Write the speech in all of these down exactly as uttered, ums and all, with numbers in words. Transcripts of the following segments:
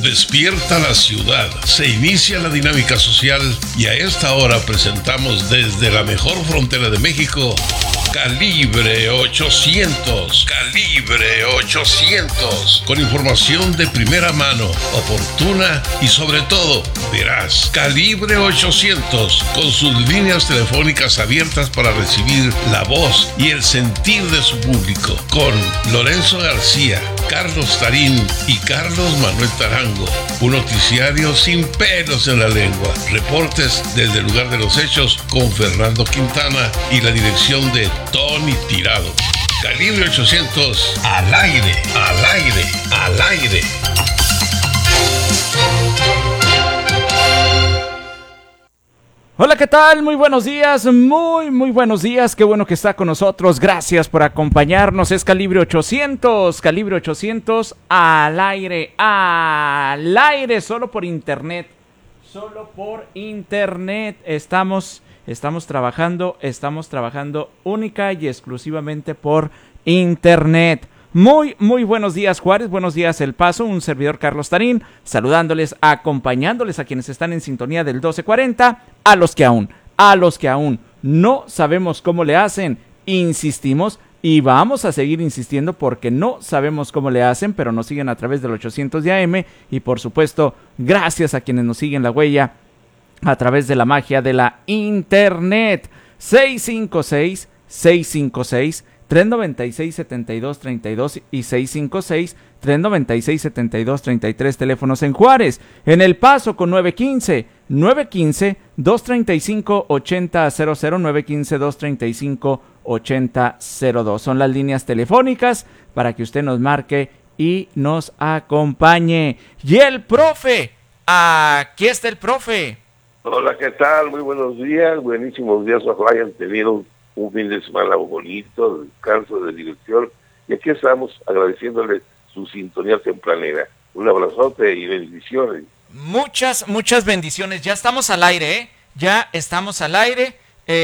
Despierta la ciudad, se inicia la dinámica social y a esta hora presentamos desde la mejor frontera de México, Calibre ochocientos, Calibre ochocientos, con información de primera mano, oportuna y sobre todo veraz. Calibre ochocientos, con sus líneas telefónicas abiertas para recibir la voz y el sentir de su público, con Lorenzo García, Carlos Tarín y Carlos Manuel Tarango. Un noticiario sin pelos en la lengua. Reportes desde el lugar de los hechos con Fernando Quintana y la dirección de Tony Tirado. Calibre ochocientos, al aire, al aire, al aire. Hola, ¿qué tal? Muy buenos días, muy, muy buenos días. Qué bueno que está con nosotros. Gracias por acompañarnos. Es Calibre ochocientos, Calibre ochocientos, al aire, al aire, solo por internet. Solo por internet. Estamos, estamos trabajando, estamos trabajando única y exclusivamente por internet. Muy, muy buenos días, Juárez, buenos días, El Paso, un servidor Carlos Tarín, saludándoles, acompañándoles a quienes están en sintonía del doce cuarenta, a los que aún, a los que aún no sabemos cómo le hacen, insistimos y vamos a seguir insistiendo porque no sabemos cómo le hacen, pero nos siguen a través del ochocientos de A M y por supuesto, gracias a quienes nos siguen la huella a través de la magia de la internet. seis cinco seis, seis cinco seis, tres nueve seis, siete dos tres dos y seis cinco seis, tres nueve seis, siete dos tres tres, teléfonos en Juárez. En El Paso con nueve uno cinco, nueve uno cinco, dos tres cinco, ocho cero cero cero, nueve uno cinco, dos tres cinco, ocho cero cero dos. Son las líneas telefónicas para que usted nos marque y nos acompañe. Y el profe, aquí está el profe. Hola, ¿qué tal? Muy buenos días, buenísimos días, ojalá hayan tenido un fin de semana bonito, de descanso, de diversión, y aquí estamos agradeciéndole su sintonía tempranera. Un abrazote y bendiciones. Muchas, muchas bendiciones. Ya estamos al aire, ¿eh? Ya estamos al aire.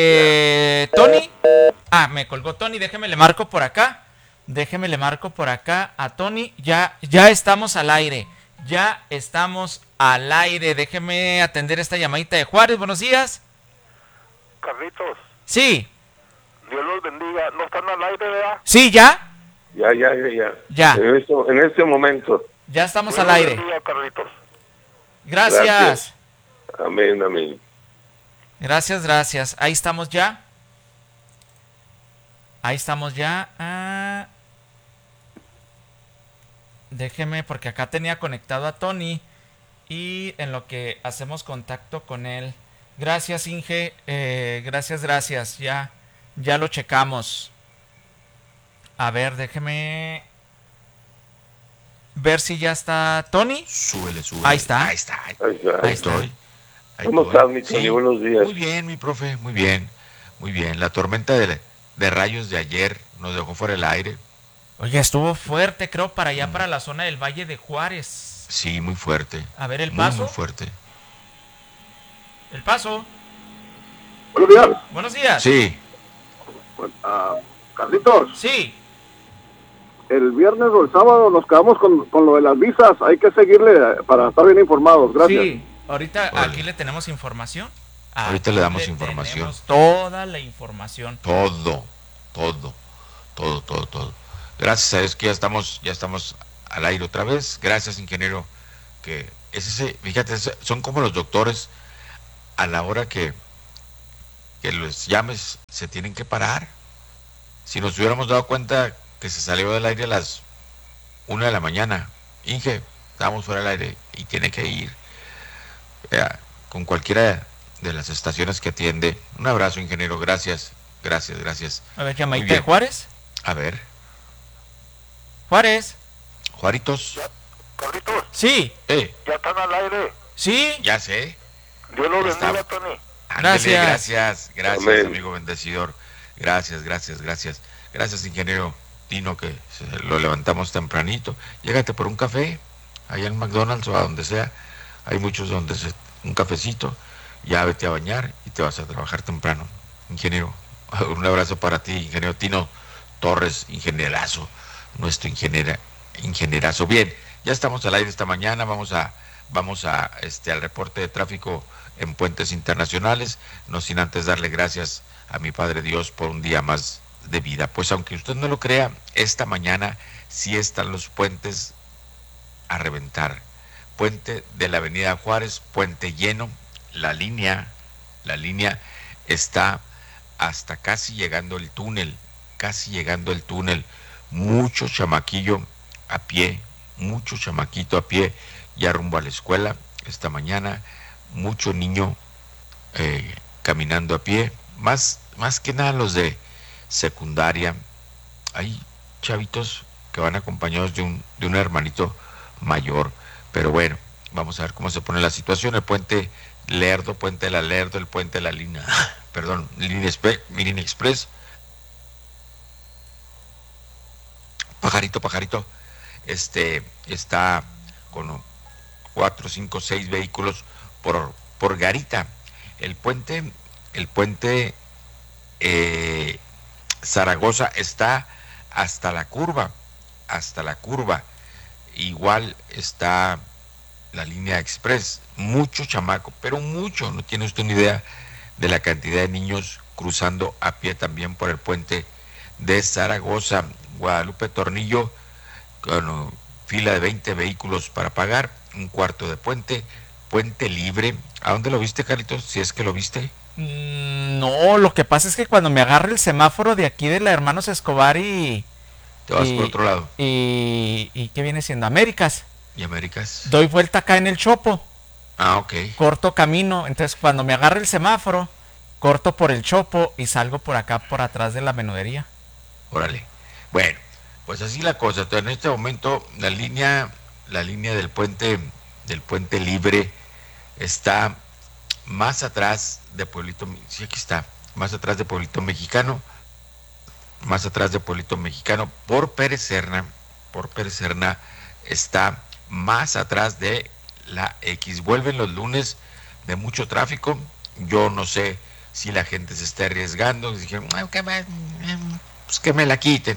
Eh, Tony. Ah, me colgó Tony, déjeme le marco por acá. Déjeme le marco por acá a Tony. Ya, ya estamos al aire. Ya estamos al aire. Déjeme atender esta llamadita de Juárez. Buenos días. Carlitos. Sí. Dios los bendiga. ¿No están al aire, verdad? Sí, ¿ya? Ya, ya, ya, ya. Ya. En este, en este momento. Ya estamos Dios al aire. los bendiga, Carlitos. Gracias. Gracias. Amén, amén. Gracias, gracias. Ahí estamos ya. Ahí estamos ya. Ah. Déjeme, porque acá tenía conectado a Tony. Y en lo que hacemos contacto con él. Gracias, Inge. Eh, gracias, gracias. Ya. Ya lo checamos. A ver, déjeme ver si ya está Tony. Súbele, súbele. Ahí está. Ahí está. Ahí está. Ahí Ahí está. estoy. Ahí ¿Cómo estoy. estás, mi Tony? Sí, Buenos días. Muy bien, mi profe, muy bien. Muy bien. La tormenta de, de rayos de ayer nos dejó fuera del aire. Oye, estuvo fuerte, creo, para allá, para la zona del Valle de Juárez. Sí, muy fuerte. A ver, El Muy, Paso. muy fuerte. El Paso. Buenos días. Buenos días. Sí. Pues, ah, Carlitos, Sí. el viernes o el sábado nos quedamos con, con lo de las visas. Hay que seguirle eh, para estar bien informados. Gracias. Sí. Ahorita Órale. aquí le tenemos información. Ahorita Aquí le damos información. tenemos toda la información. Todo, todo, todo, todo, todo. Gracias a Dios que ya estamos, ya estamos al aire otra vez. Gracias, ingeniero. Que es ese, fíjate, es- son como los doctores a la hora que, que los llames se tienen que parar. Si nos hubiéramos dado cuenta que se salió del aire a las una de la mañana, Inge, estábamos fuera del aire y tiene que ir eh, con cualquiera de las estaciones que atiende. Un abrazo, ingeniero, gracias, gracias, gracias. A ver, Muy llamadita bien. de Juárez. A ver, Juárez. Juaritos, Carlitos, Sí. eh, ya están al aire. Sí. ya sé. Dios los Ya está. bendiga, Tony. Ándele, Gracias. gracias, gracias, Amén. amigo bendecidor. Gracias, gracias, gracias. Gracias, ingeniero Tino, que se lo levantamos tempranito. Llégate por un café, allá en McDonald's o a donde sea. Hay muchos donde se, un cafecito, ya vete a bañar y te vas a trabajar temprano. Ingeniero, un abrazo para ti, ingeniero Tino Torres, ingenierazo, nuestro ingeniera, ingenierazo. Bien, Ya estamos al aire esta mañana, vamos a, vamos a este al reporte de tráfico en puentes internacionales, no sin antes darle gracias a mi Padre Dios por un día más de vida. Pues aunque usted no lo crea, esta mañana sí están los puentes a reventar. Puente de la Avenida Juárez, puente lleno, la línea, la línea está hasta casi llegando el túnel, casi llegando el túnel, mucho chamaquillo a pie, mucho chamaquito a pie, ya rumbo a la escuela esta mañana, mucho niño eh, caminando a pie, más, más que nada los de secundaria, hay chavitos que van acompañados de un, de un hermanito mayor, pero bueno, vamos a ver cómo se pone la situación. El puente Lerdo, puente de la Lerdo, el puente de la línea, perdón, línea Express, línea Express, pajarito, pajarito, este, está con cuatro, cinco, seis vehículos por, por garita. El puente, el puente eh, Zaragoza está hasta la curva, hasta la curva. Igual está la línea Express, mucho chamaco, pero mucho, no tiene usted una idea de la cantidad de niños cruzando a pie también por el puente de Zaragoza. Guadalupe Tornillo, con fila de veinte vehículos para pagar, un cuarto de puente, puente libre. ¿A dónde lo viste, Carlitos? Si es que lo viste. Mm, no, lo que pasa es que cuando me agarra el semáforo de aquí de la Hermanos Escobar y... Te vas y, por otro lado. Y, y ¿qué viene siendo? Américas. ¿Y Américas? Doy vuelta acá en el Chopo. Ah, ok. Corto camino, entonces cuando me agarra el semáforo, corto por el Chopo y salgo por acá, por atrás de la menudería. Órale. Bueno, pues así la cosa. En este momento la línea, la línea del puente, del puente libre está más atrás de Pueblito, sí, aquí está, más atrás de Pueblito Mexicano, más atrás de Pueblito Mexicano, por Pérez Serna, por Pérez Serna está más atrás de la X. Vuelven los lunes de mucho tráfico. Yo no sé si la gente se está arriesgando. Dijeron, que me, pues que me la quiten.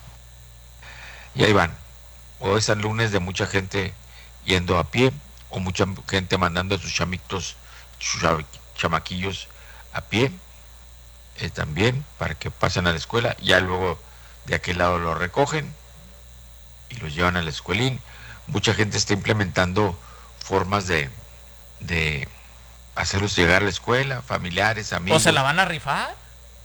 Y ahí van. O es el lunes de mucha gente yendo a pie, o mucha gente mandando a sus chamitos, sus chamaquillos a pie, eh, también, para que pasen a la escuela. Ya luego de aquel lado lo recogen y los llevan a la escuelín. Mucha gente está implementando formas de, de hacerlos llegar a la escuela, familiares, amigos. ¿O se la van a rifar?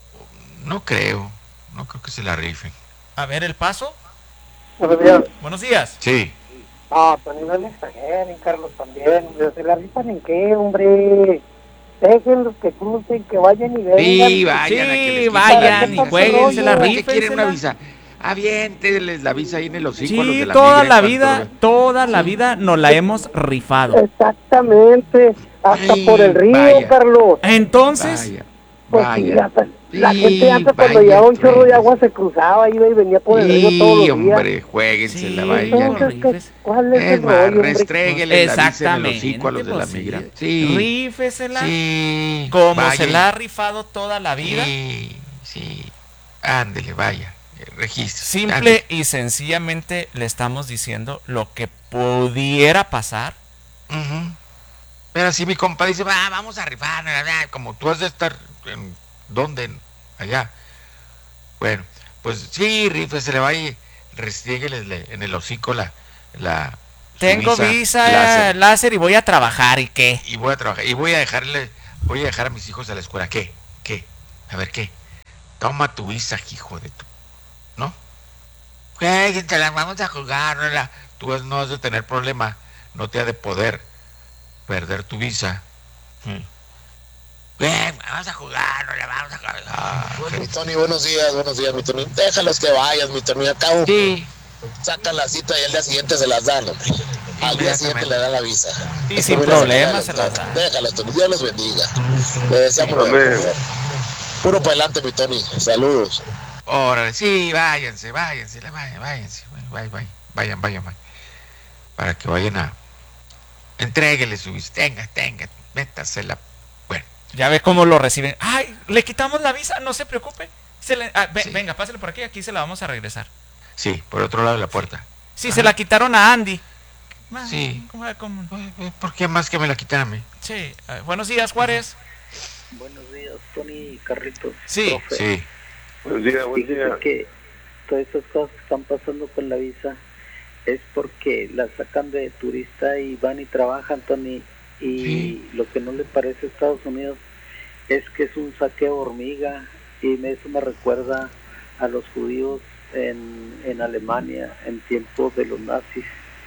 No creo, no creo que se la rifen. A ver, ¿el paso? Buenos días. Buenos días. Sí. Ah, Tony, no le exageren, Carlos, también. ¿Se la rifan en qué, hombre? Déjenlos que crucen, que vayan y vengan. Sí, vayan, Sí, a que les vayan quiten y jueguense la ¿Para qué rifa. quieren una visa? Aviénteles la visa ahí en el hocico a los Sí, de la toda migra la en vida, cuanto- toda la vida nos la hemos rifado. Exactamente. Hasta Ay, por el río, vaya. Carlos. Entonces, Vaya, Pues vaya. sí, hasta- la Sí, gente antes cuando vaya, llevaba un chorro de truenes. agua se cruzaba, iba y venía por el río todos Sí, los días. hombre, jueguense Sí, la no, vayan. Entonces, ¿qué- rifes. ¿cuál es Es el más, rollo, hombre? restréguenle la visa en el exactamente, hocico a los de la pues sí. migra. Sí, rífesela sí. como vaya. se la ha rifado toda la vida. Sí, sí. Ándele, vaya. eh, Registro. Simple ándele. y sencillamente le estamos diciendo lo que pudiera pasar. Ujú. Pero si mi compa dice, va, vamos a rifar, bla, bla, como tú has de estar en ¿dónde? Allá. Bueno, pues sí, rife, se le va y restríguele en el hocico la, la su Tengo visa, láser. láser. y voy a trabajar, ¿y qué? Y voy a trabajar, y voy a dejarle, voy a dejar a mis hijos a la escuela. ¿Qué? ¿Qué? A ver, ¿qué? Toma tu visa, hijo de tu, ¿no? ¿Qué? Te la vamos a jugar, no la- tú no has de tener problema, no te ha de poder perder tu visa. Hmm. Bien, vamos a jugar, no le vamos a jugar. Ah, Bueno, mi Tony, buenos días, buenos días, mi Tony. Déjalos que vayan, mi Tony. Acabo, sí, sacan la cita y al día siguiente se las dan, hombre. Al día siguiente le dan la visa. Y Esto sin viene a problema sacar se el las doctor. dan. Déjalos, Tony. Dios los bendiga. Le deseamos lo Amén. mejor. Puro para adelante, mi Tony. Saludos. órale, sí, váyanse, váyanse, la- vayan, váyanse, vayan, vayan, vayan, vayan, vayan, para que vayan a, entréguele su visa, tenga, tenga, métasela. Bueno, Ya ve cómo lo reciben. Ay, le quitamos la visa, no se preocupe. Se le- ah, ve- Sí. Venga, pásele por aquí, aquí se la vamos a regresar. sí, por otro lado de la puerta. Sí, Ajá. se la quitaron a Andy. Sí. ¿Cómo, cómo? ¿Por qué más que me la quitan a mí? Sí. Uh, buenos días, Juárez. Buenos días, Tony y Carlitos. Sí. Profe. Sí. Buen día, buen Fíjese día. que todas estas cosas que están pasando con la visa es porque la sacan de turista y van y trabajan, Tony. Y Sí. lo que no le parece a Estados Unidos es que es un saqueo hormiga. Y eso me recuerda a los judíos en, en Alemania en tiempos de los nazis.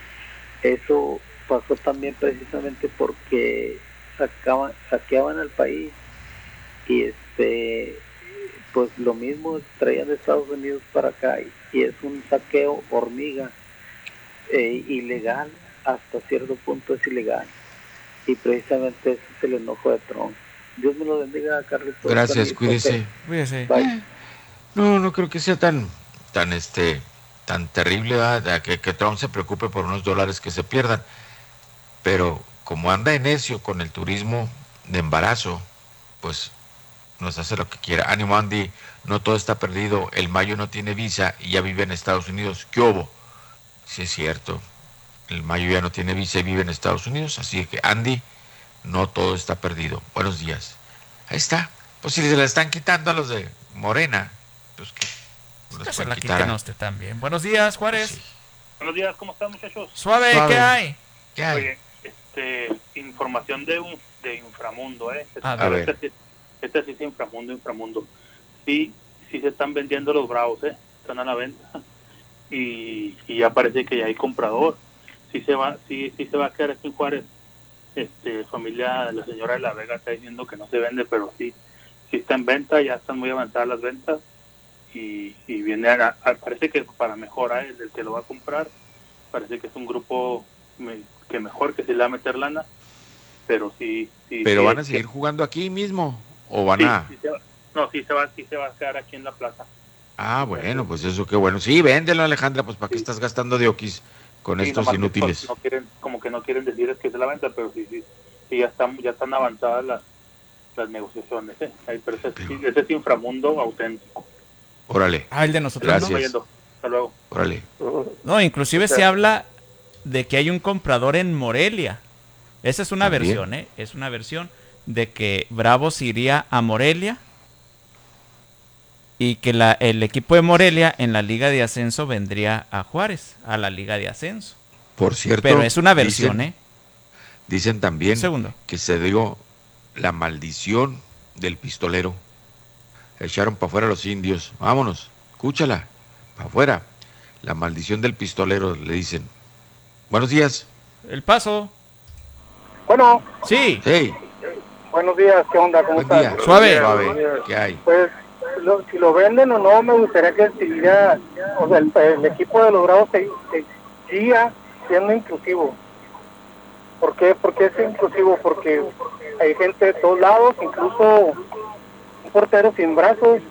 Eso pasó también precisamente porque sacaban, saqueaban al país y este pues lo mismo traían de Estados Unidos para acá y, y es un saqueo hormiga, eh, ilegal, hasta cierto punto es ilegal, y precisamente ese es el enojo de Trump. Dios me lo bendiga, Carlitos. Gracias, Carlitos, cuídese. Cuídese. bye. No, no creo que sea tan, tan, este, tan terrible, ¿verdad? Que, que Trump se preocupe por unos dólares que se pierdan. Pero como anda en necio con el turismo de embarazo, pues nos hace lo que quiera. Ánimo, Andy, no todo está perdido. El Mayo no tiene visa y ya vive en Estados Unidos. ¿Qué hubo? Sí, es cierto. El Mayo ya no tiene visa y vive en Estados Unidos. Así que, Andy, no todo está perdido. Buenos días. Ahí está. Pues si se la están quitando a los de Morena, pues que los Que se la pueden quitar. quiten a usted también. Buenos días, Juárez. Sí. Buenos días, ¿cómo están, muchachos? Suave, Suave. ¿qué hay? ¿Qué hay? Oye, este, información de un, de inframundo, ¿eh? A Pero ver. Este, sí- este sí es inframundo, inframundo. Sí, sí se están vendiendo los bravos, ¿eh? Están a la venta. Y, y ya parece que ya hay comprador. Sí se va, sí, sí se va a quedar aquí en Juárez. Este, familia de la señora de La Vega está diciendo que no se vende, pero sí, sí está en venta, ya están muy avanzadas las ventas. Y, y viene a, a- parece que para mejora el, el que lo va a comprar, parece que es un grupo me- que mejor, que se le va a meter lana, pero sí, sí ¿Pero sí, van a es seguir que- jugando aquí mismo? ¿O van sí, a...? sí se va- no, sí se va, sí se va a quedar aquí en la plaza. Ah, bueno, pues eso qué bueno. Sí, véndelo, Alejandra, pues ¿para qué Sí. estás gastando de oquis con Sí, estos nomás que, inútiles? pues, no quieren, como que no quieren decir es que se la venta, pero sí, sí, sí ya están, ya están avanzadas las, las negociaciones, ¿eh? Ahí, pero ese, sí, ese es inframundo auténtico. Órale, Ah, el de nosotros, Gracias. ¿no? Estoy yendo. Hasta luego. órale. No, inclusive se habla de que hay un comprador en Morelia. Esa es una También. versión, ¿eh? Es una versión de que Bravos iría a Morelia y que la, el equipo de Morelia en la Liga de Ascenso vendría a Juárez, a la Liga de Ascenso. Por cierto... Pero es una versión, dicen, ¿eh? Dicen también Un segundo. que se dio la maldición del pistolero. Echaron para afuera los indios. Vámonos, escúchala, para afuera. La maldición del pistolero, le dicen. Buenos días. El Paso. Bueno, Sí. Hey, buenos días, ¿qué onda? ¿Cómo buen estás? día. Suave. Suave. ¿Qué hay? Pues, lo- si lo venden o no, me gustaría que siguiera, o sea, el, el equipo de los Bravos se, se siga siendo inclusivo. ¿Por qué? ¿Por qué es inclusivo? Porque hay gente de todos lados, incluso un portero sin brazos.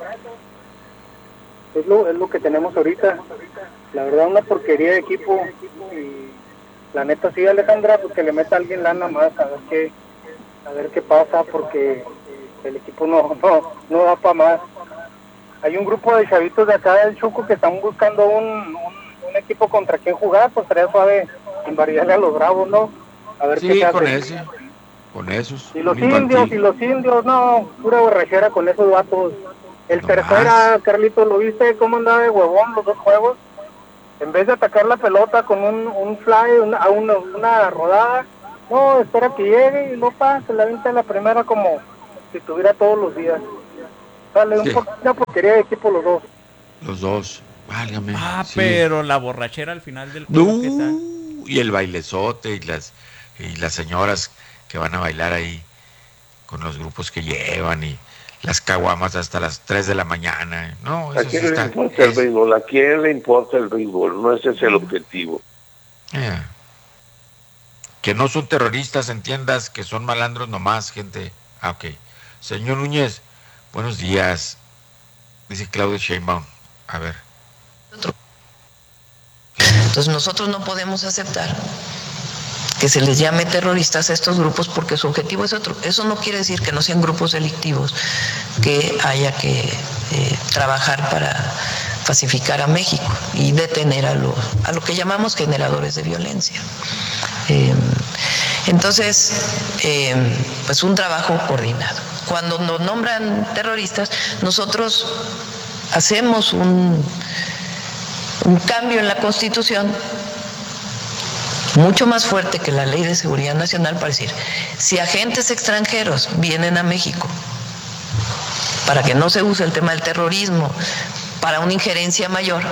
Es lo, es lo que tenemos ahorita. La verdad, una porquería de equipo. Y la neta, sí, Alejandra, pues que le meta a alguien lana más, a ver qué, a ver qué pasa, porque el equipo no, no, no da para más. Hay un grupo de chavitos de acá del Chuco que están buscando un, un, un equipo contra quien jugar, pues sería suave invariarle a los Bravos, ¿no? A ver qué Sí, se con hace. ese. Con esos. Y los un infantil. indios, y los indios, no, pura borrachera con esos vatos. El No tercera, más. Carlitos, ¿lo viste cómo andaba de huevón los dos juegos? En vez de atacar la pelota con un, un fly, una, a una, una rodada, no, espera que llegue y no pasa, la venta la primera como si tuviera todos los días. Dale, un Sí. po- una porquería de equipo los dos. Los dos. Válgame. Ah, sí. pero la borrachera al final del juego, ¿qué tal? No, y el bailezote y las y las señoras que van a bailar ahí con los grupos que llevan y las caguamas hasta las tres de la mañana. No, ¿A eso sí quién le está. importa el es- béisbol? ¿A quién le importa el béisbol? No ese es el objetivo. eh, que no son terroristas, entiendas, que son malandros nomás, gente. Ah, ok. Señor Núñez, buenos días. Dice Claudio Sheinbaum. A ver. Entonces nosotros no podemos aceptar que se les llame terroristas a estos grupos porque su objetivo es otro. Eso no quiere decir que no sean grupos delictivos, que haya que eh, trabajar para pacificar a México y detener a, los, a lo que llamamos generadores de violencia. Eh, entonces, eh, pues un trabajo coordinado. Cuando nos nombran terroristas, nosotros hacemos un, un cambio en la Constitución mucho más fuerte que la Ley de Seguridad Nacional para decir, si agentes extranjeros vienen a México para que no se use el tema del terrorismo para una injerencia mayor,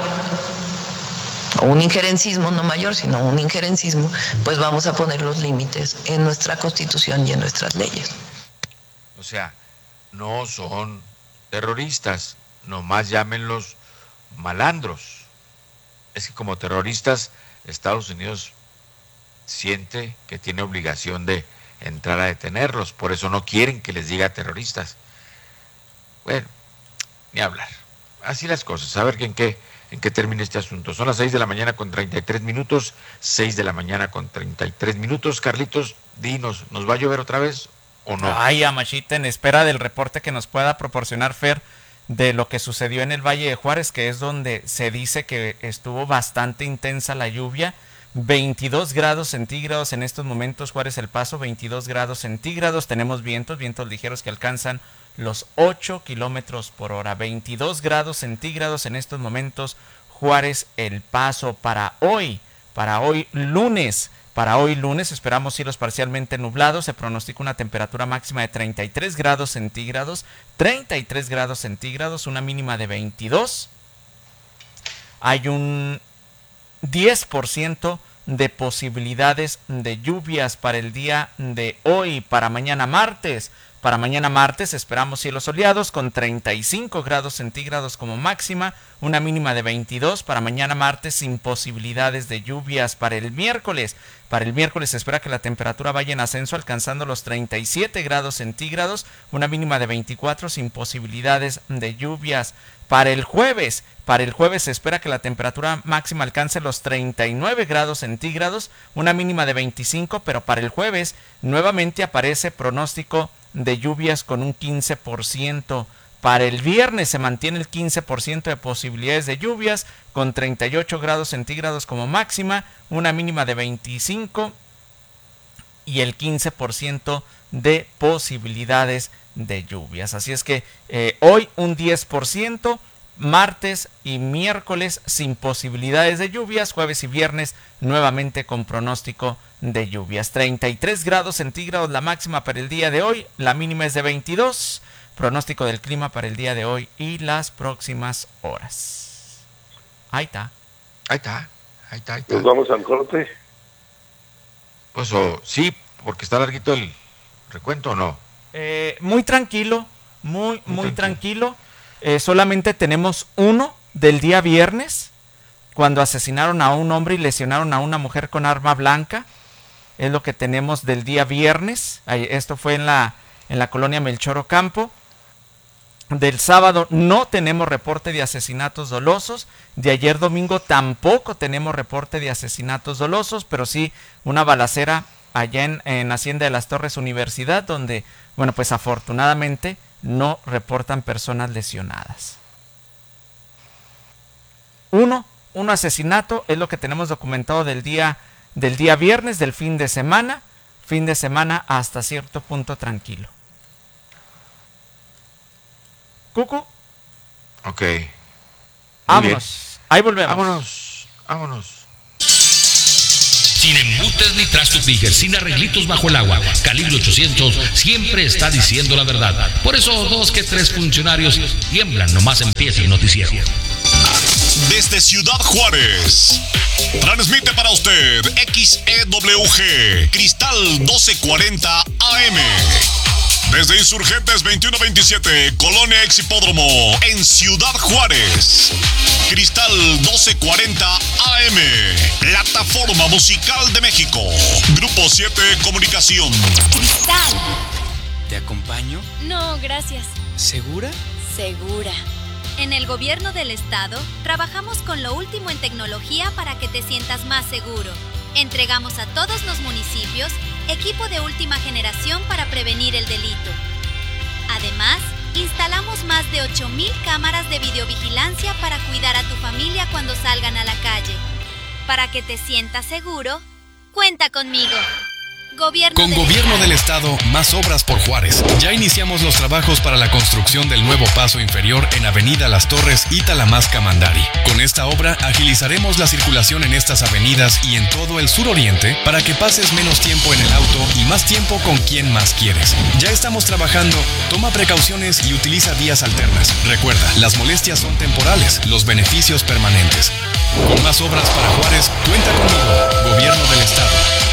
o un injerencismo no mayor, sino un injerencismo, pues vamos a poner los límites en nuestra Constitución y en nuestras leyes. O sea, no son terroristas, nomás llámenlos malandros. Es que como terroristas, Estados Unidos siente que tiene obligación de entrar a detenerlos, por eso no quieren que les diga terroristas. Bueno, ni hablar. Así las cosas, a ver en qué, en qué termina este asunto. Son las seis de la mañana con treinta y tres minutos, seis de la mañana con treinta y tres minutos. Carlitos, dinos, ¿nos va a llover otra vez o no? Ay, Amachita, en espera del reporte que nos pueda proporcionar Fer de lo que sucedió en el Valle de Juárez, que es donde se dice que estuvo bastante intensa la lluvia. veintidós grados centígrados en estos momentos, Juárez El Paso, veintidós grados centígrados. Tenemos vientos, vientos ligeros que alcanzan los ocho kilómetros por hora. veintidós grados centígrados en estos momentos, Juárez El Paso. Para hoy, para hoy lunes, para hoy lunes esperamos cielos parcialmente nublados. Se pronostica una temperatura máxima de treinta y tres grados centígrados, treinta y tres grados centígrados, una mínima de veintidós. Hay un diez por ciento de posibilidades de lluvias para el día de hoy. Para mañana martes, para mañana martes esperamos cielos soleados con treinta y cinco grados centígrados como máxima, una mínima de veintidós. Para mañana martes sin posibilidades de lluvias. Para el miércoles, para el miércoles se espera que la temperatura vaya en ascenso alcanzando los treinta y siete grados centígrados, una mínima de veinticuatro sin posibilidades de lluvias. Para el jueves, para el jueves se espera que la temperatura máxima alcance los treinta y nueve grados centígrados, una mínima de veinticinco, pero para el jueves nuevamente aparece pronóstico de lluvias con un quince por ciento. Para el viernes se mantiene el quince por ciento de posibilidades de lluvias con treinta y ocho grados centígrados como máxima, una mínima de veinticinco y el quince por ciento de posibilidades de lluvias. Así es que eh, hoy un diez por ciento, martes y miércoles sin posibilidades de lluvias, jueves y viernes nuevamente con pronóstico de lluvias. treinta y tres grados centígrados la máxima para el día de hoy, la mínima es de veintidós. Pronóstico del clima para el día de hoy y las próximas horas. Ahí está. Ahí está, ahí está, ahí está. ¿Nos vamos al corte? Pues oh, sí, porque está larguito el recuento, ¿o no? Eh, muy tranquilo, muy, muy, muy tranquilo. tranquilo. Eh, solamente tenemos uno del día viernes, cuando asesinaron a un hombre y lesionaron a una mujer con arma blanca. Es lo que tenemos del día viernes. Esto fue en la, en la colonia Melchor Ocampo. Del sábado no tenemos reporte de asesinatos dolosos. De ayer domingo tampoco tenemos reporte de asesinatos dolosos, pero sí una balacera allá en, en Hacienda de las Torres Universidad, donde, bueno, pues afortunadamente no reportan personas lesionadas. Uno, un asesinato es lo que tenemos documentado del día, del día viernes, del fin de semana. Fin de semana hasta cierto punto tranquilo. Cucu. Ok. Vámonos. Ahí volvemos. Vámonos. Vámonos. Sin embutes ni trastos Bigger, sin arreglitos bajo el agua. Calibre ochocientos siempre está diciendo la verdad. Por eso dos que tres funcionarios tiemblan nomás empieza el noticiero. Desde Ciudad Juárez, transmite para usted X E W G, Cristal doce cuarenta A M. Desde Insurgentes veintiuno veintisiete, Colonia Ex Hipódromo, en Ciudad Juárez. Cristal doce cuarenta A M, Plataforma Musical de México. Grupo siete Comunicación. Cristal. ¿Te acompaño? No, gracias. ¿Segura? Segura. En el gobierno del estado, trabajamos con lo último en tecnología para que te sientas más seguro. Entregamos a todos los municipios equipo de última generación para prevenir el delito. Además, instalamos más de ocho mil cámaras de videovigilancia para cuidar a tu familia cuando salgan a la calle. Para que te sientas seguro, cuenta conmigo. Gobierno Con del Gobierno Estado. del Estado, más obras por Juárez. Ya iniciamos los trabajos para la construcción del nuevo paso inferior en Avenida Las Torres y Talamasca Mandari. Con esta obra agilizaremos la circulación en estas avenidas y en todo el suroriente para que pases menos tiempo en el auto y más tiempo con quien más quieres. Ya estamos trabajando, toma precauciones y utiliza vías alternas. Recuerda, las molestias son temporales, los beneficios permanentes. Con más obras para Juárez, cuenta conmigo, Gobierno del Estado.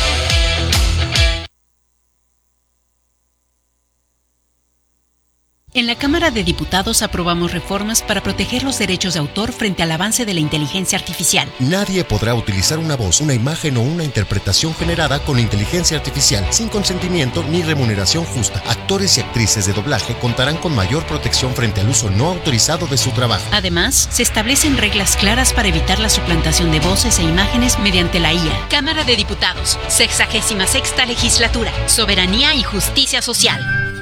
En la Cámara de Diputados aprobamos reformas para proteger los derechos de autor frente al avance de la inteligencia artificial. Nadie podrá utilizar una voz, una imagen o una interpretación generada con inteligencia artificial sin consentimiento ni remuneración justa. Actores y actrices de doblaje contarán con mayor protección frente al uso no autorizado de su trabajo. Además, se establecen reglas claras para evitar la suplantación de voces e imágenes mediante la I A. Cámara de Diputados, sexagésima sexta legislatura, soberanía y justicia social.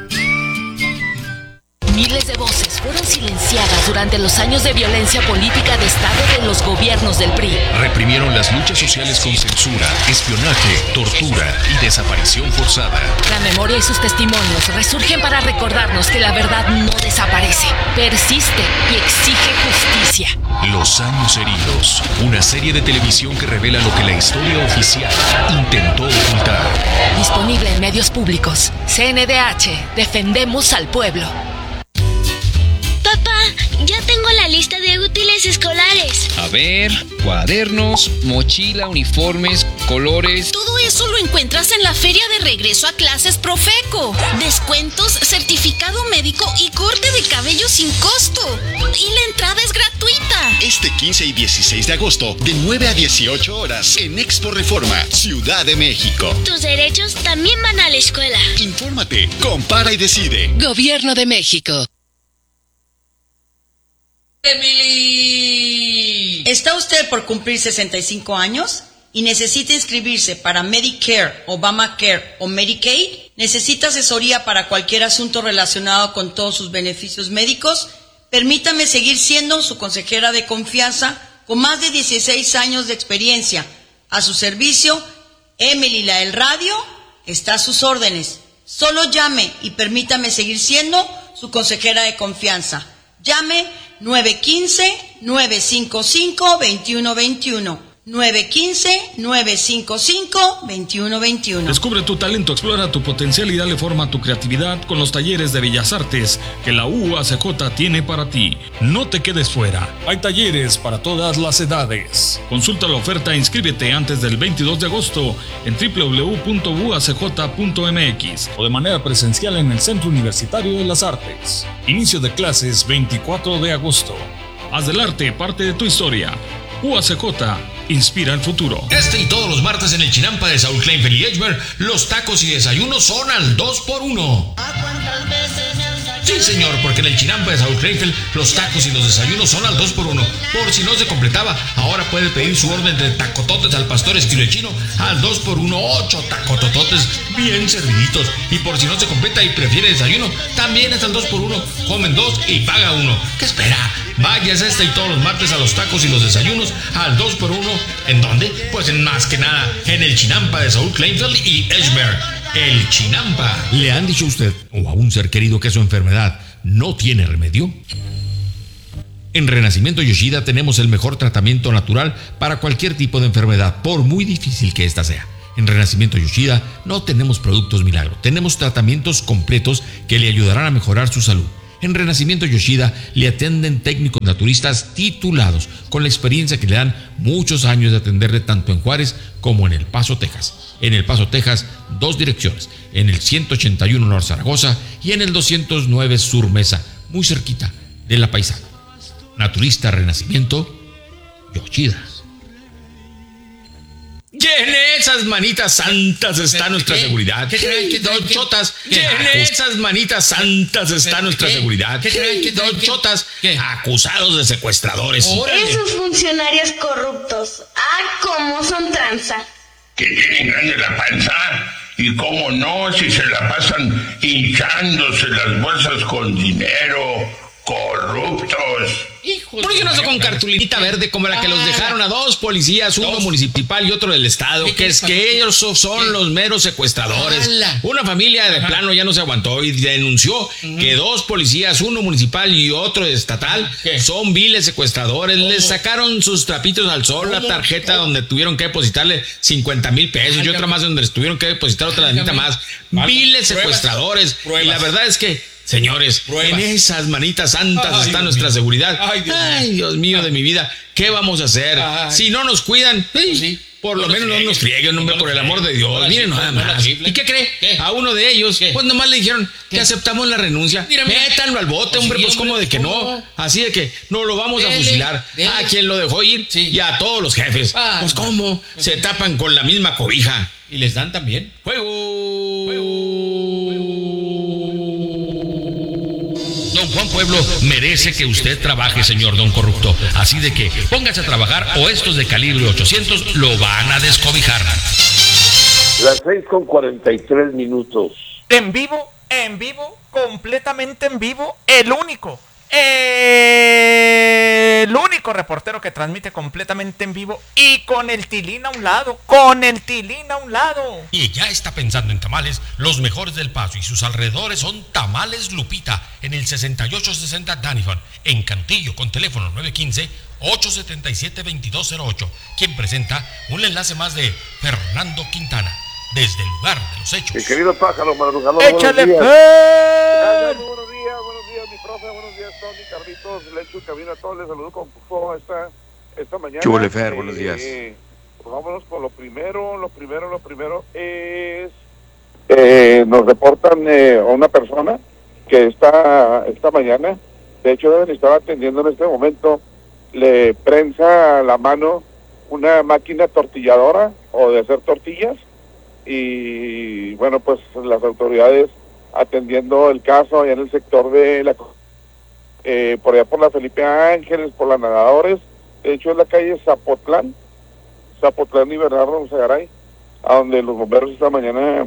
Miles de voces fueron silenciadas durante los años de violencia política de Estado de los gobiernos del P R I. Reprimieron las luchas sociales con censura, espionaje, tortura y desaparición forzada. La memoria y sus testimonios resurgen para recordarnos que la verdad no desaparece, persiste y exige justicia. Los años heridos, una serie de televisión que revela lo que la historia oficial intentó ocultar. Disponible en medios públicos. C N D H, defendemos al pueblo. Papá, ya tengo la lista de útiles escolares. A ver, cuadernos, mochila, uniformes, colores. Todo eso lo encuentras en la feria de regreso a clases Profeco. Descuentos, certificado médico y corte de cabello sin costo. Y la entrada es gratuita. Este quince y dieciséis de agosto, de nueve a dieciocho horas, en Expo Reforma, Ciudad de México. Tus derechos también van a la escuela. Infórmate, compara y decide. Gobierno de México. Emily. ¿Está usted por cumplir sesenta y cinco años y necesita inscribirse para Medicare, Obamacare o Medicaid? ¿Necesita asesoría para cualquier asunto relacionado con todos sus beneficios médicos? Permítame seguir siendo su consejera de confianza con más de dieciséis años de experiencia. A su servicio, Emily la del radio está a sus órdenes. Solo llame y permítame seguir siendo su consejera de confianza. Llame nueve uno cinco, nueve cinco cinco, dos uno dos uno. nueve uno cinco, nueve cinco cinco, dos uno dos uno. Descubre tu talento, explora tu potencial y dale forma a tu creatividad con los talleres de Bellas Artes que la U A C J tiene para ti. No te quedes fuera. Hay talleres para todas las edades. Consulta la oferta e inscríbete antes del veintidós de agosto en doble u doble u doble u punto u a c j punto m x o de manera presencial en el Centro Universitario de las Artes. Inicio de clases veinticuatro de agosto. Haz del arte parte de tu historia. U A C J inspira el futuro. Este y todos los martes en el Chinampa de Saúl Kleinfeld y Edgemer, los tacos y desayunos son al dos por uno. Sí, señor, porque en el Chinampa de Saúl Kleinfeld, los tacos y los desayunos son al dos por uno. Por si no se completaba, ahora puede pedir su orden de tacototes al pastor estilo chino al dos por uno, ocho tacotototes bien serviditos. Y por si no se completa y prefiere desayuno, también es al dos por uno. Comen dos y paga uno. ¿Qué espera? Váyase este y todos los martes a los tacos y los desayunos al dos por uno. ¿En dónde? Pues en más que nada, en el Chinampa de Saúl Kleinfeld y Edgemer. El Chinampa. ¿Le han dicho a usted o a un ser querido que su enfermedad no tiene remedio? En Renacimiento Yoshida tenemos el mejor tratamiento natural para cualquier tipo de enfermedad, por muy difícil que ésta sea. En Renacimiento Yoshida no tenemos productos milagro, tenemos tratamientos completos que le ayudarán a mejorar su salud. En Renacimiento Yoshida le atienden técnicos naturistas titulados con la experiencia que le dan muchos años de atenderle tanto en Juárez como en El Paso, Texas. En El Paso, Texas, dos direcciones, en el ciento ochenta y uno Norte Zaragoza y en el doscientos nueve Sur Mesa, muy cerquita de La Paisana. Naturista Renacimiento Yoshida. Y en esas manitas santas está nuestra seguridad. Don Chotas, y en esas manitas santas está nuestra seguridad. Don Chotas, acusados de secuestradores. Esos funcionarios corruptos. Ah, cómo son tranza. Que tienen grande la panza. Y cómo no, si se la pasan hinchándose las bolsas con dinero. corruptos. ¿Por qué no son con cartulita verde como la que los dejaron a dos policías, uno municipal y otro del estado? Que es que ellos son los meros secuestradores. Una familia de plano ya no se aguantó y denunció que dos policías, uno municipal y otro estatal, son viles secuestradores. Les sacaron sus trapitos al sol, la tarjeta donde tuvieron que depositarle cincuenta mil pesos y otra más donde les tuvieron que depositar otra mitad más. Viles secuestradores. Y la verdad es que, señores, pruebas. En esas manitas santas Ay, está Dios nuestra mío. seguridad. Ay Dios, Ay, Dios mío de mi vida, ¿qué vamos a hacer? Ay. Si no nos cuidan, sí, sí. por no lo menos frieguen. no nos frieguen, hombre, no por el amor de Dios. No Miren nada no más. ¿Y qué cree? ¿Qué? A uno de ellos, ¿Qué? pues nomás le dijeron ¿Qué? que aceptamos la renuncia. Mira, mira. Métanlo al bote, hombre, sí, pues como de que ¿cómo? no. Así de que no lo vamos dele, a fusilar. Dele. A quien lo dejó ir sí. y a todos los jefes. Ah, pues cómo pues se sí. tapan con la misma cobija. Y les dan también. ¡Fuego! ¡Fuego! Don Juan Pueblo merece que usted trabaje, señor don corrupto. Así de que póngase a trabajar o estos de calibre ochocientos lo van a descobijar. Las seis con cuarenta y tres minutos. En vivo, en vivo, completamente en vivo, el único, el único reportero que transmite completamente en vivo y con el tilín a un lado, con el tilín a un lado. Y ya está pensando en tamales, los mejores del Paso y sus alrededores son Tamales Lupita, en el sesenta y ocho sesenta Danifon, en Cantillo, con teléfono nueve uno cinco, ocho siete siete, dos dos cero ocho, quien presenta un enlace más de Fernando Quintana, desde el lugar de los hechos. Mi querido pájaro madrugador, ¡échale buenos días. Fer! Buenos días, buenos días, mi profe, buenos días, Tony, Carlitos, Lechu, Cabina, a todos les saludo con gusto esta, esta mañana. Chúbole, Fer, eh, buenos días. Pues vámonos con lo primero, lo primero, lo primero es... Eh, nos reportan eh, a una persona que está esta mañana, de hecho deben estar atendiendo en este momento, le prensa la mano una máquina tortilladora o de hacer tortillas, y bueno, pues las autoridades atendiendo el caso allá en el sector de la eh, por allá por la Felipe Ángeles, por las Nadadores, de hecho es la calle Zapotlán Zapotlán y Bernardo Zagaray, a donde los bomberos esta mañana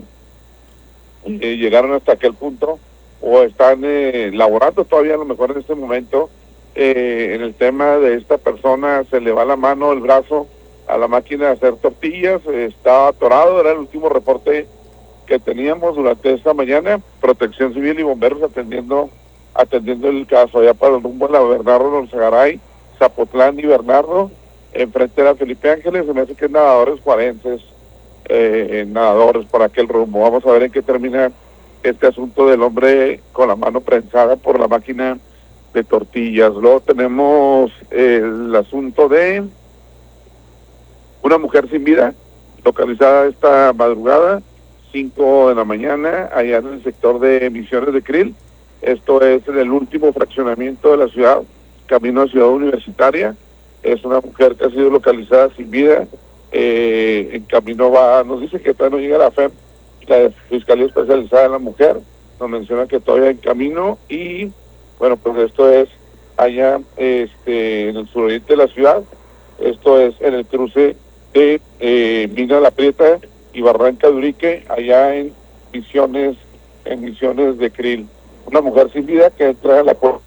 eh, llegaron hasta aquel punto, o están eh, laborando todavía a lo mejor en este momento eh, en el tema de esta persona. Se le va la mano, el brazo a la máquina de hacer tortillas, eh, estaba atorado, era el último reporte que teníamos durante esta mañana. Protección Civil y bomberos atendiendo atendiendo el caso allá para el rumbo de la Bernardo Zagaray, Zapotlán y Bernardo, enfrente de la Felipe Ángeles. Se me hace que es nadadores forenses, eh, nadadores por aquel rumbo. Vamos a ver en qué termina este asunto del hombre con la mano prensada por la máquina de tortillas. Luego tenemos eh, el asunto de una mujer sin vida, localizada esta madrugada, cinco de la mañana, allá en el sector de Misiones de Krill. Esto es en el último fraccionamiento de la ciudad, camino a Ciudad Universitaria. Es una mujer que ha sido localizada sin vida. Eh, en camino va, nos dice que todavía no llega la F E M, la Fiscalía Especializada de la Mujer, nos menciona que todavía en camino. Y bueno, pues esto es allá este, en el suroriente de la ciudad. Esto es en el cruce de eh, Mina La Prieta y Barranca de Urique, allá en Misiones, en Misiones de Krill. Una mujer sin vida que entra a la puerta.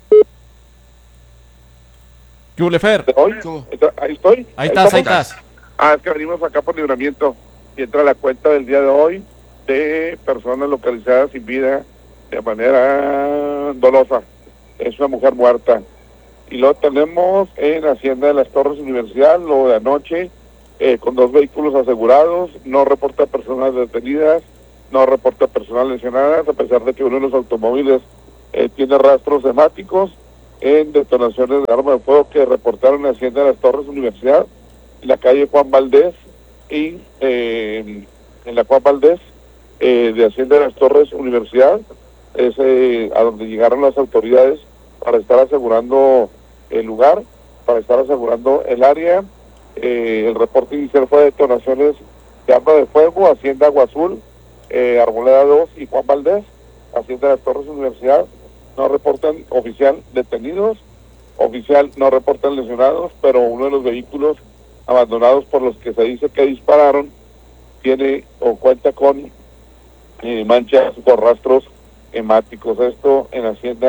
Yulefer. Hoy, ahí estoy. Ahí, ahí estás, ahí estás. Ah, es que venimos acá por Libramiento y entra la cuenta del día de hoy de personas localizadas sin vida de manera dolosa. Es una mujer muerta. Y lo tenemos en Hacienda de las Torres Universidad, lo de anoche, eh, con dos vehículos asegurados, no reporta personas detenidas, no reporta personas lesionadas, a pesar de que uno de los automóviles eh, tiene rastros hemáticos en detonaciones de arma de fuego que reportaron en Hacienda de las Torres Universidad, en la calle Juan Valdés y eh, en la Juan Valdés eh, de Hacienda de las Torres Universidad, es eh, a donde llegaron las autoridades para estar asegurando el lugar, para estar asegurando el área. Eh, el reporte inicial fue de detonaciones de arma de fuego, Hacienda Agua Azul, eh, Arboleda dos y Juan Valdés. Hacienda de las Torres Universidad no reportan oficial detenidos, oficial no reportan lesionados, pero uno de los vehículos abandonados por los que se dice que dispararon tiene o cuenta con eh, manchas por rastros hemáticos. Esto en Hacienda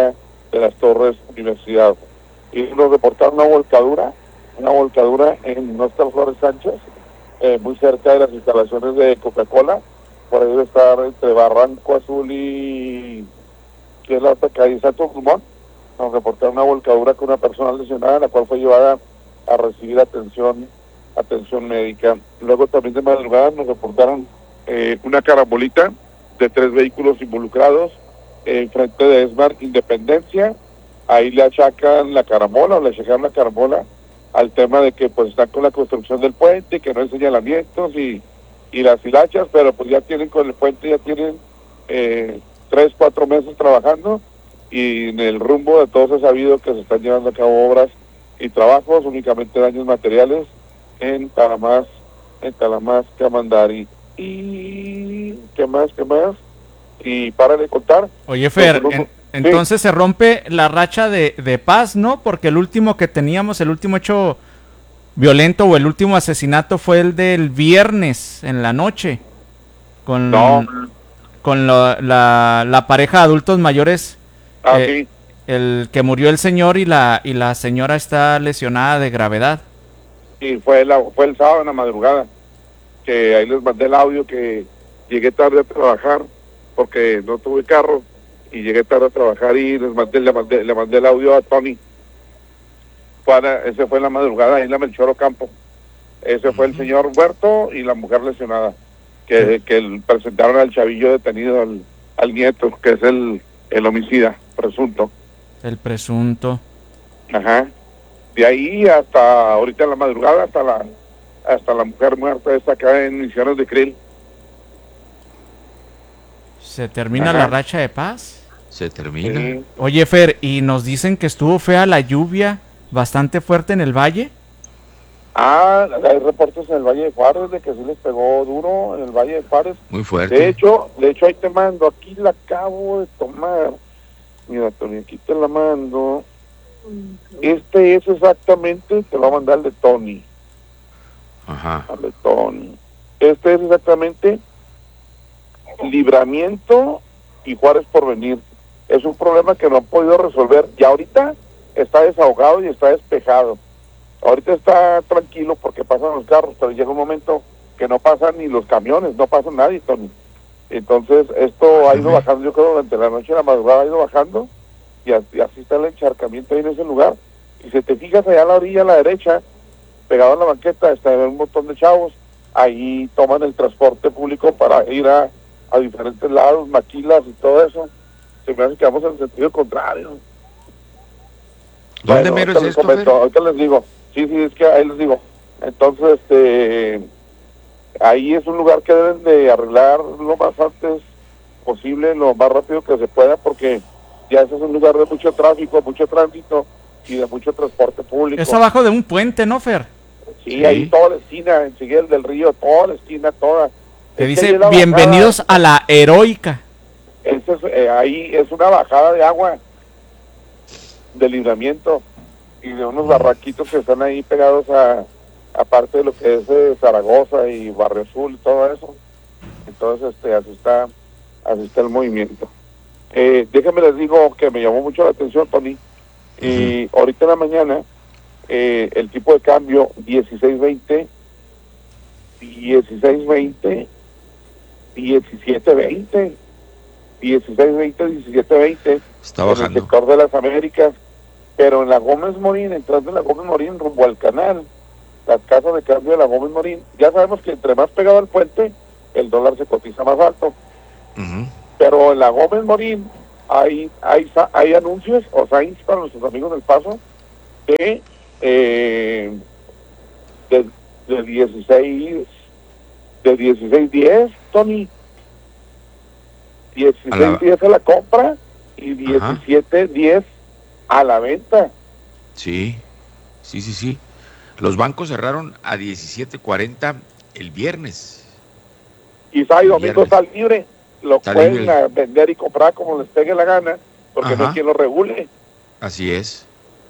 de las Torres Universidad. Y nos reportaron una volcadura, una volcadura en Óscar Flores Sánchez, eh, muy cerca de las instalaciones de Coca-Cola, por ahí debe estar entre Barranco Azul y que es la otra calle Santo Dumont. Nos reportaron una volcadura con una persona lesionada, la cual fue llevada a recibir atención atención médica. Luego también de madrugada nos reportaron eh, una carambolita de tres vehículos involucrados en frente de Esmar Independencia. Ahí le achacan la carambola, o le achacaron la carambola al tema de que pues están con la construcción del puente, que no hay señalamientos y, y las hilachas, pero pues ya tienen con el puente, ya tienen eh, tres, cuatro meses trabajando, y en el rumbo de todos es sabido que se están llevando a cabo obras y trabajos, únicamente daños materiales en Talamás, en Talamás, Camandari. Y ¿qué más, qué más? Y para de contar. Oye, Fer, en, entonces sí. Se rompe la racha de, de paz, ¿no? Porque el último que teníamos, el último hecho violento o el último asesinato fue el del viernes en la noche. Con, no. con lo, la, la pareja de adultos mayores. Ah, eh, sí. El que murió el señor y la y la señora está lesionada de gravedad. Sí, fue, la, fue el sábado en la madrugada, que ahí les mandé el audio que llegué tarde a trabajar porque no tuve carro y llegué tarde a trabajar y les mandé, le, mandé, le mandé el audio a Tony. Para, ese fue en la madrugada ahí en la Melchor Ocampo. Ese uh-huh. fue el señor muerto y la mujer lesionada, que, uh-huh. que el, presentaron al chavillo detenido, al, al nieto, que es el, el homicida presunto. El presunto. Ajá. De ahí hasta ahorita en la madrugada, hasta la hasta la mujer muerta está acá en Misiones de Krill. ¿Se termina Ajá. la racha de paz? Se termina. Sí. Oye, Fer, y nos dicen que estuvo fea la lluvia, bastante fuerte en el valle. Ah, hay reportes en el Valle de Juárez de que sí les pegó duro en el Valle de Juárez. Muy fuerte. De hecho, de hecho ahí te mando, aquí la acabo de tomar. Mira, Tony, aquí te la mando. Este es exactamente, te lo va a mandar el de Tony. Ajá. El de Tony. Este es exactamente Libramiento y Juárez Porvenir. Es un problema que no han podido resolver. Y ahorita está desahogado y está despejado. Ahorita está tranquilo porque pasan los carros, pero llega un momento que no pasan ni los camiones, no pasa nadie, Tony. Entonces, esto ha ido bajando, yo creo, durante la noche y la madrugada ha ido bajando, y así, así está el encharcamiento ahí en ese lugar. Y si te fijas allá a la orilla, a la derecha, pegado a la banqueta, está un montón de chavos, ahí toman el transporte público para ir a, a diferentes lados, maquilas y todo eso. Se me hace que vamos en el sentido contrario. ¿Dónde bueno, mero es esto, comento, ahorita les digo, sí, sí, es que ahí les digo. Entonces, este... ahí es un lugar que deben de arreglar lo más antes posible, lo más rápido que se pueda, porque ya ese es un lugar de mucho tráfico, mucho tránsito y de mucho transporte público. Es abajo de un puente, ¿no, Fer? Sí, sí. Ahí toda la esquina, en Siguel del Río, toda la esquina, toda. Que dice, bienvenidos bajada, a la heroica. Ese es, eh, ahí es una bajada de agua de Libramiento y de unos barraquitos que están ahí pegados a... aparte de lo que es eh, Zaragoza y Barrio Azul y todo eso. Entonces este así está así está el movimiento. Eh, déjenme les digo que me llamó mucho la atención, Tony, uh-huh. y ahorita en la mañana eh, el tipo de cambio dieciséis veinte, dieciséis veinte, diecisiete veinte, dieciséis veinte, diecisiete veinte está bajando en el sector de las Américas, pero en la Gómez Morín, entrando en la Gómez Morín rumbo al canal, las casas de cambio de la Gómez Morín, ya sabemos que entre más pegado al puente, el dólar se cotiza más alto. Uh-huh. Pero en la Gómez Morín hay, hay, hay anuncios o signs para nuestros amigos del Paso de, eh, de, de dieciséis de dieciséis diez, Tony. dieciséis diez a la compra y diecisiete diez a la venta. Sí, sí, sí, sí. Los bancos cerraron a diecisiete cuarenta el viernes. Y sábado y domingo está libre. Lo está pueden libre. Vender y comprar como les pegue la gana, porque Ajá. no hay quien lo regule. Así es.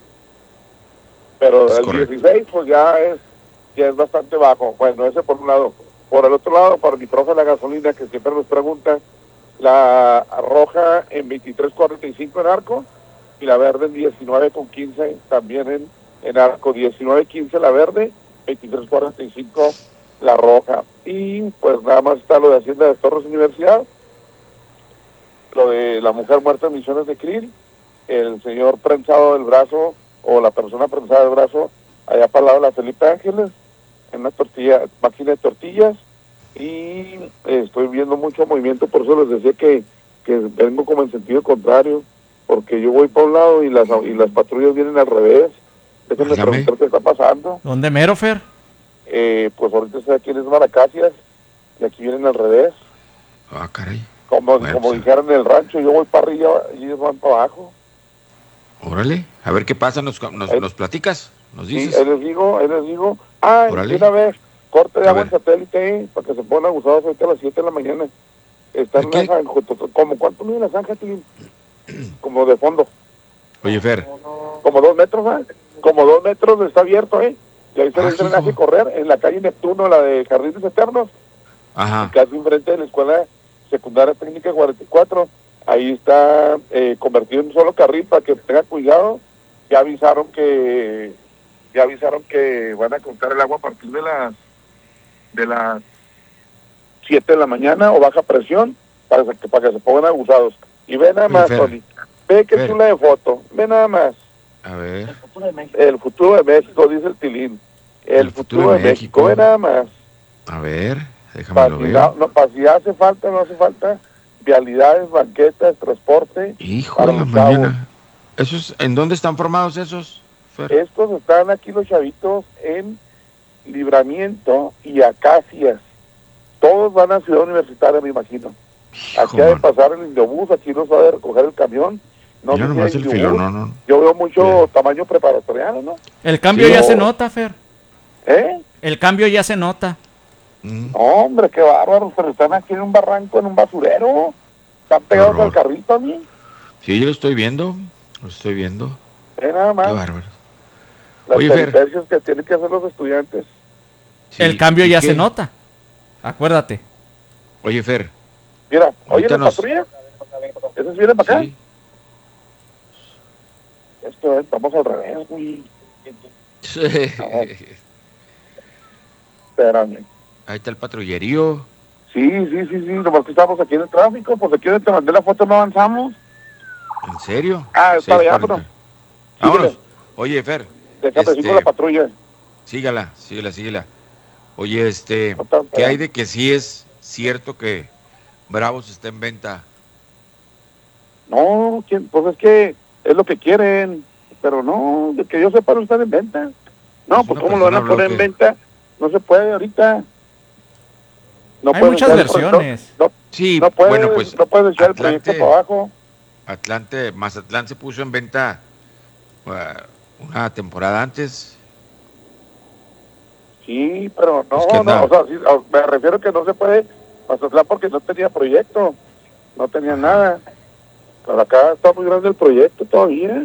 Pero es el correcto. dieciséis, pues ya es, ya es bastante bajo. Bueno, ese por un lado. Por el otro lado, para mi profe la gasolina, que siempre nos pregunta, la roja en veintitrés cuarenta y cinco en Arco y la verde en diecinueve con quince, también en, en arco, diecinueve quince la verde, veintitrés cuarenta y cinco la roja. Y pues nada más está lo de Hacienda de Torres Universidad, lo de la mujer muerta en Misiones de Krill, el señor prensado del brazo, o la persona prensada del brazo, allá para el lado de la Felipe Ángeles, en una tortilla, máquina de tortillas, y eh, estoy viendo mucho movimiento, por eso les decía que, que vengo como en sentido contrario, porque yo voy por un lado y las y las patrullas vienen al revés. Déjenme preguntar qué está pasando. ¿Dónde mero, Fer? Eh, pues ahorita estoy aquí en Maracasias, y aquí vienen al revés. Ah, caray. Como, Bueno, como pues, dijeron en el rancho, yo voy para arriba y ellos van para abajo. Órale, a ver qué pasa, nos, nos, nos platicas, nos dices. Sí, ahí les digo, ahí les digo. Ah, Órale. una vez, corte de A agua ver. en satélite, eh, para que se pongan abusados ahorita a las siete de la mañana. Está en una zanja, como cuánto mide la zanja, Tilín? Como de fondo. Oye, Fer, Como dos metros, ¿eh? Como dos metros está abierto, ¿eh? Y ahí se Ah, ve el drenaje hijo. correr en la calle Neptuno, la de Jardines Eternos, ajá, casi enfrente de la Escuela Secundaria Técnica cuarenta y cuatro. Ahí está eh, convertido en un solo carril para que tengan cuidado. Ya avisaron que ya avisaron que van a cortar el agua a partir de las de las siete de la mañana o baja presión para que, para que se pongan abusados. Y ve nada Oye, más, Fer, Tony. Ve que Fer. chula de foto. Ve nada más. a ver, El futuro de México, dice el Tilín. El, futuro, de México. Ve nada más. a ver, déjame Para lo si, ver. no, no, pa' si hace falta, no hace falta. Vialidades, banquetas, transporte. Hijo para de la los chavos. mañana. ¿Esos, ¿En dónde están formados esos, Fer? Estos están aquí los chavitos en Libramiento y Acacias. Todos van a Ciudad Universitaria, me imagino. Aquí ha de mano. pasar el indiobús, aquí nos va a de recoger el camión. No Mira sé si nomás hay el indiobús. filo, no, no. Yo veo mucho tamaño preparatoriano, ¿no? El cambio Sí, ya no. se nota, Fer. ¿Eh? El cambio ya se nota. Mm. No, hombre, qué bárbaros, pero están aquí en un barranco, en un basurero. Están pegados horror. al carrito a mí. Sí, yo lo estoy viendo, lo estoy viendo. Eh, nada más. Qué bárbaro. Las Oye, Fer. peripecias que tienen que hacer los estudiantes. Sí, El cambio ¿y ya qué? se nota. Acuérdate. Oye, Fer. Mira, oye, Ahorita la nos- patrulla. ¿Esos vienen para acá? Sí. Esto es, vamos al revés, güey. Espérame. Ahí está el patrullerío. Sí, sí, sí, sí, nomás que estamos aquí en el tráfico, pues aquí donde te mandé la foto no avanzamos. ¿En serio? Ah, está seis allá, cuarenta. pero... Vámonos. Oye, Fer. Déjame este, decir con la patrulla. Sígala, sígala, sígala. Oye, este, No tan ¿qué feo. hay de que sí es cierto que Bravos está en venta? No, ¿quién? Pues es que es lo que quieren, pero no, de que yo sepa no están en venta. No, Pues pues una ¿cómo lo van a persona poner habló en que- venta? No se puede ahorita. No Hay puedes muchas echar el pro- versiones. No, Sí, no puedes, bueno, pues no puedes echar el proyecto Atlante, para abajo. Atlante, Mazatlán se puso en venta uh, una temporada antes. Sí, pero no, Pues que no, anda- o sea, sí, a- me refiero que no se puede Mazatlán porque no tenía proyecto, no tenía nada. Pero acá está muy grande el proyecto todavía.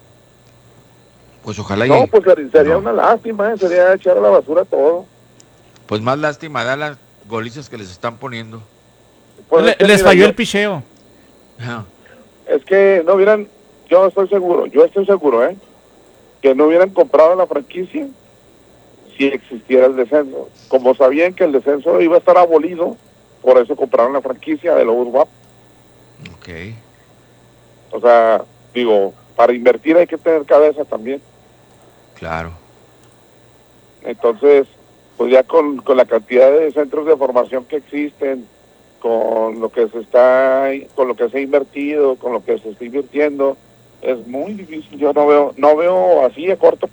Pues ojalá y... No, pues sería, sería no. una lástima, ¿eh? Sería echar a la basura todo. Pues más lástima da las golizas que les están poniendo. Pues Le- es que, les mira, falló yo- el picheo. Ajá. Es que no hubieran, yo estoy seguro, yo estoy seguro, ¿eh? Que no hubieran comprado la franquicia si existiera el descenso. Como sabían que el descenso iba a estar abolido, por eso compraron la franquicia de Lobos W A P. Ok. O sea, digo, para invertir hay que tener cabeza también. Claro. Entonces, pues ya con, con la cantidad de centros de formación que existen, con lo que se está, con lo que se ha invertido, con lo que se está invirtiendo, es muy difícil. Yo no veo, no veo así a corto